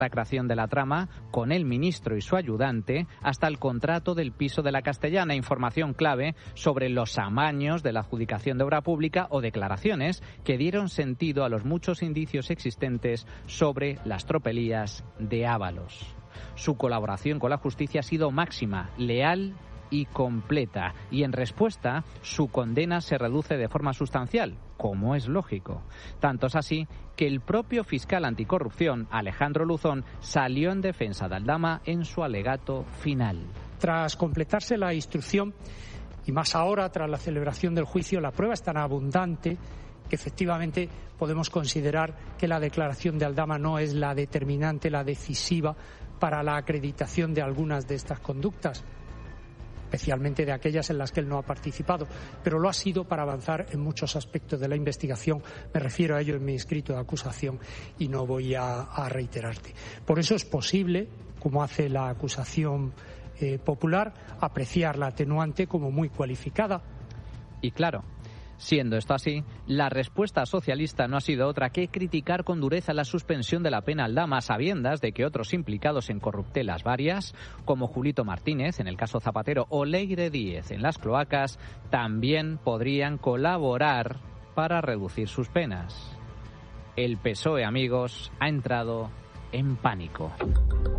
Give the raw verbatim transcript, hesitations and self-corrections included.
la creación de la trama con el ministro y su ayudante hasta el contrato del piso de la Castellana, información clave sobre los amaños de la adjudicación de obra pública o declaraciones que dieron sentido a los muchos indicios existentes sobre las tropelías de Ábalos. Su colaboración con la justicia ha sido máxima, leal y completa, y en respuesta su condena se reduce de forma sustancial, como es lógico. Tanto es así que el propio fiscal anticorrupción, Alejandro Luzón, salió en defensa de Aldama en su alegato final. Tras completarse la instrucción, y más ahora tras la celebración del juicio, la prueba es tan abundante que efectivamente podemos considerar que la declaración de Aldama no es la determinante, la decisiva para la acreditación de algunas de estas conductas, especialmente de aquellas en las que él no ha participado, pero lo ha sido para avanzar en muchos aspectos de la investigación. Me refiero a ello en mi escrito de acusación y no voy a, a reiterarte. Por eso es posible, como hace la acusación eh, popular, apreciar la atenuante como muy cualificada. Y claro, siendo esto así, la respuesta socialista no ha sido otra que criticar con dureza la suspensión de la pena a Aldama, a sabiendas de que otros implicados en corruptelas varias, como Julito Martínez en el caso Zapatero o Leire Díez en las cloacas, también podrían colaborar para reducir sus penas. El P S O E, amigos, ha entrado en pánico.